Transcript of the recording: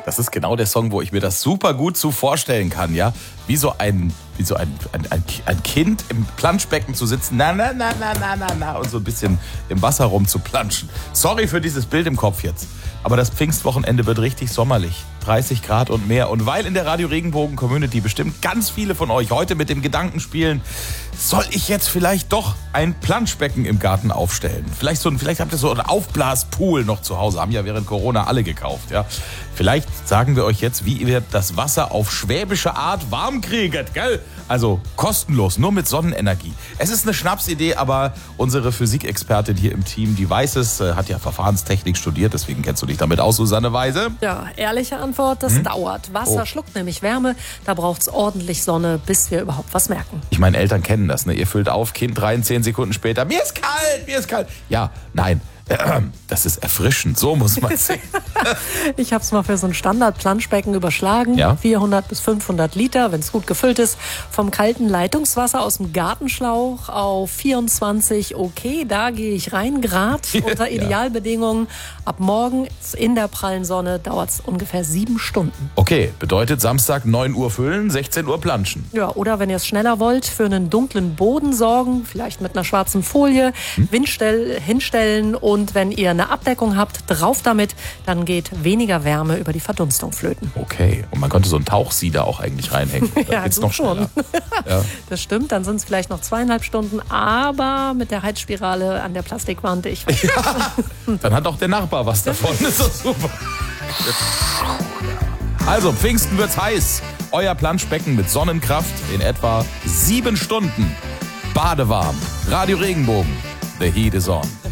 Das ist genau der Song, wo ich mir das super gut so vorstellen kann, ja. Wie so ein Kind im Planschbecken zu sitzen, und so ein bisschen im Wasser rumzuplanschen. Sorry für dieses Bild im Kopf jetzt. Aber das Pfingstwochenende wird richtig sommerlich. 30 Grad und mehr. Und weil in der Radio Regenbogen Community bestimmt ganz viele von euch heute mit dem Gedanken spielen, soll ich jetzt vielleicht doch ein Planschbecken im Garten aufstellen? Vielleicht habt ihr so einen Aufblaspool noch zu Hause. Haben ja während Corona alle gekauft, ja. Vielleicht sagen wir euch jetzt, wie ihr das Wasser auf schwäbische Art warm kriegt, gell? Also kostenlos, nur mit Sonnenenergie. Es ist eine Schnapsidee, aber unsere Physikexpertin hier im Team, die weiß es, hat ja Verfahrenstechnik studiert, deswegen kennst du dich damit aus, Susanne Weise. Ja, ehrliche Antwort, das dauert. Wasser schluckt nämlich Wärme, da braucht es ordentlich Sonne, bis wir überhaupt was merken. Ich meine, Eltern kennen das, ne? Ihr füllt auf, Kind rein, 10 Sekunden später, mir ist kalt. Ja, nein. Das ist erfrischend, so muss man sehen. Ich habe es mal für so ein Standard-Planschbecken überschlagen. Ja? 400 bis 500 Liter, wenn es gut gefüllt ist. Vom kalten Leitungswasser aus dem Gartenschlauch auf 24, okay, da gehe ich rein, Grad unter Idealbedingungen. Ab morgen in der prallen Sonne dauert es ungefähr 7 Stunden. Okay, bedeutet Samstag 9 Uhr füllen, 16 Uhr planschen. Ja, oder wenn ihr es schneller wollt, für einen dunklen Boden sorgen, vielleicht mit einer schwarzen Folie, hinstellen und wenn ihr eine Abdeckung habt, drauf damit, dann geht weniger Wärme über die Verdunstung flöten. Okay, und man könnte so einen Tauchsieder auch eigentlich reinhängen. Ja, geht's noch schneller. Ja. Das stimmt, dann sind es vielleicht noch 2,5 Stunden, aber mit der Heizspirale an der Plastikwand, ich weiß nicht. Dann hat auch der Nachbar was davon, ist doch super. Also, Pfingsten wird's heiß. Euer Planschbecken mit Sonnenkraft in etwa 7 Stunden. Badewarm. Radio Regenbogen. The heat is on.